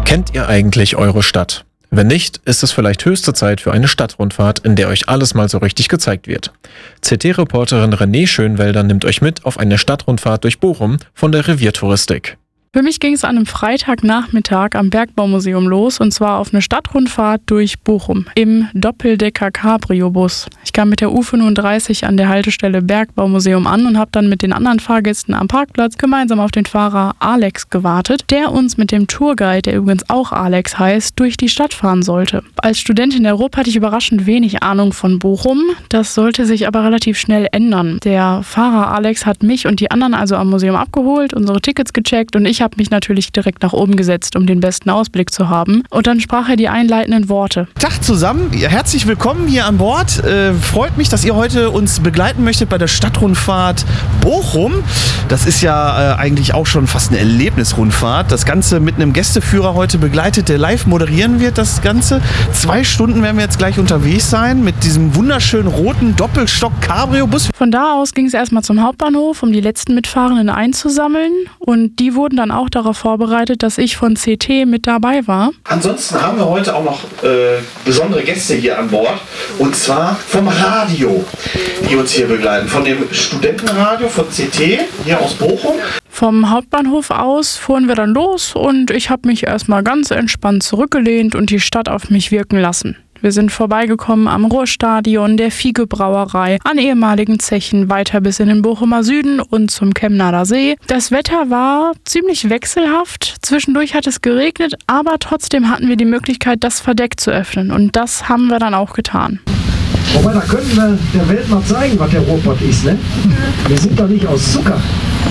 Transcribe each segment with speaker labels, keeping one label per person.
Speaker 1: Kennt ihr eigentlich eure Stadt? Wenn nicht, ist es vielleicht höchste Zeit für eine Stadtrundfahrt, in der euch alles mal so richtig gezeigt wird. CT-Reporterin Renée Schönwelder nimmt euch mit auf eine Stadtrundfahrt durch Bochum von der Reviertouristik.
Speaker 2: Für mich ging es an einem Freitagnachmittag am Bergbaumuseum los, und zwar auf eine Stadtrundfahrt durch Bochum im Doppeldecker-Cabrio-Bus. Ich kam mit der U35 an der Haltestelle Bergbaumuseum an und habe dann mit den anderen Fahrgästen am Parkplatz gemeinsam auf den Fahrer Alex gewartet, der uns mit dem Tourguide, der übrigens auch Alex heißt, durch die Stadt fahren sollte. Als Studentin der RUP hatte ich überraschend wenig Ahnung von Bochum. Das sollte sich aber relativ schnell ändern. Der Fahrer Alex hat mich und die anderen also am Museum abgeholt, unsere Tickets gecheckt, und ich habe mich natürlich direkt nach oben gesetzt, um den besten Ausblick zu haben. Und dann sprach er die einleitenden Worte.
Speaker 3: Tag zusammen, herzlich willkommen hier an Bord. Freut mich, dass ihr heute uns begleiten möchtet bei der Stadtrundfahrt Bochum. Das ist ja eigentlich auch schon fast eine Erlebnisrundfahrt. Das Ganze mit einem Gästeführer heute begleitet, der live moderieren wird, das Ganze. 2 Stunden werden wir jetzt gleich unterwegs sein mit diesem wunderschönen roten Doppelstock-Cabrio-Bus.
Speaker 2: Von da aus ging es erstmal zum Hauptbahnhof, um die letzten Mitfahrenden einzusammeln. Und die wurden dann auch darauf vorbereitet, dass ich von CT mit dabei war.
Speaker 3: Ansonsten haben wir heute auch noch besondere Gäste hier an Bord. Und zwar vom Radio, die uns hier begleiten. Von dem Studentenradio von CT hier aus Bochum.
Speaker 2: Vom Hauptbahnhof aus fuhren wir dann los und ich habe mich erstmal ganz entspannt zurückgelehnt und die Stadt auf mich wirken lassen. Wir sind vorbeigekommen am Ruhrstadion, der Fiege-Brauerei, an ehemaligen Zechen, weiter bis in den Bochumer Süden und zum Chemnader See. Das Wetter war ziemlich wechselhaft. Zwischendurch hat es geregnet, aber trotzdem hatten wir die Möglichkeit, das Verdeck zu öffnen. Und das haben wir dann auch getan.
Speaker 4: Wobei, da könnten wir der Welt mal zeigen, was der Ruhrpott ist, ne? Wir sind doch nicht aus Zucker.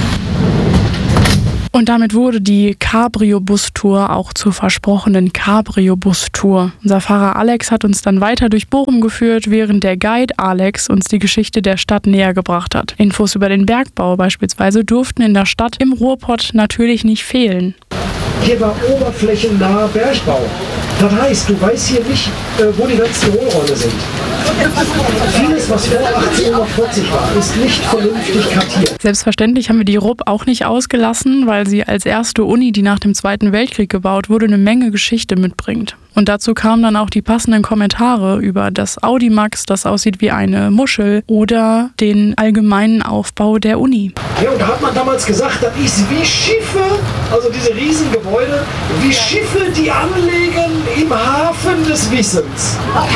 Speaker 2: Und damit wurde die Cabrio-Bus-Tour auch zur versprochenen Cabrio-Bus-Tour. Unser Fahrer Alex hat uns dann weiter durch Bochum geführt, während der Guide Alex uns die Geschichte der Stadt näher gebracht hat. Infos über den Bergbau beispielsweise durften in der Stadt im Ruhrpott natürlich nicht fehlen.
Speaker 4: Hier war oberflächennaher Bergbau. Das heißt, du weißt hier nicht, wo die ganzen Hohlräume sind. Vieles, was vor 1840 war, ist nicht vernünftig kartiert.
Speaker 2: Selbstverständlich haben wir die RUP auch nicht ausgelassen, weil sie als erste Uni, die nach dem Zweiten Weltkrieg gebaut wurde, eine Menge Geschichte mitbringt. Und dazu kamen dann auch die passenden Kommentare über das Audimax, das aussieht wie eine Muschel, oder den allgemeinen Aufbau der Uni.
Speaker 4: Ja, und da hat man damals gesagt, das ist wie Schiffe, also diese Riesengebäude, wie Schiffe, die anlegen im Hafen des Wissens.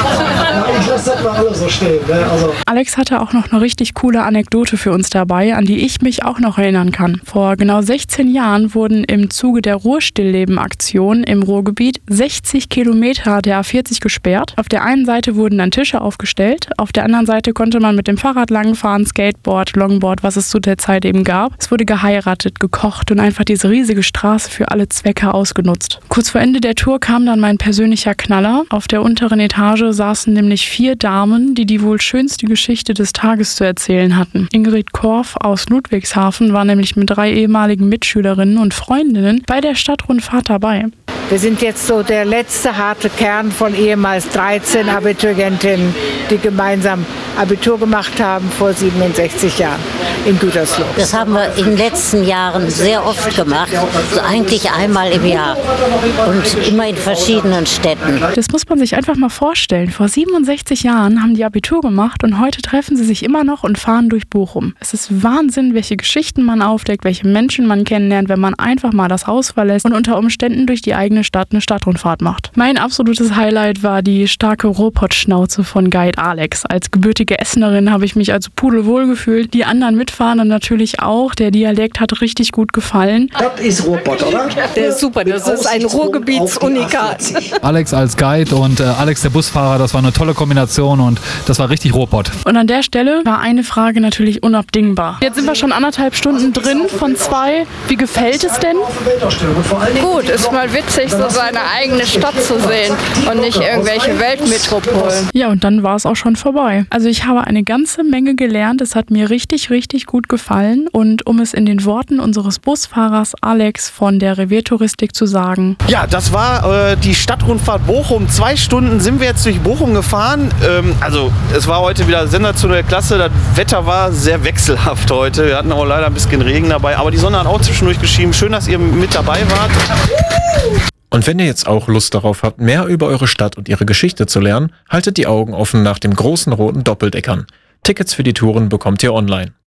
Speaker 4: Ja, ich lasse das mal alle so stehen. Ne? Also.
Speaker 2: Alex hatte auch noch eine richtig coole Anekdote für uns dabei, an die ich mich auch noch erinnern kann. Vor genau 16 Jahren wurden im Zuge der Ruhrstillleben-Aktion im Ruhrgebiet 60 Kilometer der A40 gesperrt. Auf der einen Seite wurden dann Tische aufgestellt, auf der anderen Seite konnte man mit dem Fahrrad langfahren, Skateboard, Longboard, was es zu der Zeit eben gab. Es wurde geheiratet, gekocht und einfach diese riesige Straße für alle Zwecke ausgenutzt. Kurz vor Ende der Tour kam dann mein persönlicher Knaller. Auf der unteren Etage saßen nämlich 4 Damen, die wohl schönste Geschichte des Tages zu erzählen hatten. Ingrid Korff aus Ludwigshafen war nämlich mit 3 ehemaligen Mitschülerinnen und Freundinnen bei der Stadtrundfahrt dabei.
Speaker 5: Wir sind jetzt so der letzte harte Kern von ehemals 13 Abiturientinnen, die gemeinsam Abitur gemacht haben vor 67 Jahren in Gütersloh.
Speaker 6: Das haben wir in den letzten Jahren sehr oft gemacht, so eigentlich einmal im Jahr und immer in verschiedenen Städten.
Speaker 2: Das muss man sich einfach mal vorstellen. Vor 67 Jahren haben die Abitur gemacht und heute treffen sie sich immer noch und fahren durch Bochum. Es ist Wahnsinn, welche Geschichten man aufdeckt, welche Menschen man kennenlernt, wenn man einfach mal das Haus verlässt und unter Umständen durch die eigene Stadt eine Stadtrundfahrt macht. Mein absolutes Highlight war die starke Ruhrpott-Schnauze von Guide Alex. Als gebürtige Essenerin habe ich mich also pudelwohl gefühlt. Die anderen Mitfahrenden natürlich auch. Der Dialekt hat richtig gut gefallen.
Speaker 4: Das ist Ruhrpott, oder?
Speaker 7: Der ist super, das ist ein Ruhrgebietsunikat.
Speaker 8: Alex als Guide und Alex der Busfahrer, das war eine tolle Kombination und das war richtig Ruhrpott.
Speaker 2: Und an der Stelle war eine Frage natürlich unabdingbar. Jetzt sind wir schon 1,5 Stunden drin von 2. Wie gefällt es denn?
Speaker 7: Gut, ist mal witzig, so seine eigene Stadt zu sehen und nicht irgendwelche Weltmetropolen.
Speaker 2: Ja, und dann war es auch schon vorbei. Also ich habe eine ganze Menge gelernt. Es hat mir richtig, richtig gut gefallen. Und um es in den Worten unseres Busfahrers Alex von der Reviertouristik zu sagen.
Speaker 3: Ja, das war die Stadtrundfahrt Bochum. 2 Stunden sind wir jetzt durch Bochum gefahren. Also es war heute wieder sensationell klasse. Das Wetter war sehr wechselhaft heute. Wir hatten auch leider ein bisschen Regen dabei. Aber die Sonne hat auch zwischendurch geschienen. Schön, dass ihr mit dabei wart.
Speaker 1: Und wenn ihr jetzt auch Lust darauf habt, mehr über eure Stadt und ihre Geschichte zu lernen, haltet die Augen offen nach dem großen roten Doppeldeckern. Tickets für die Touren bekommt ihr online.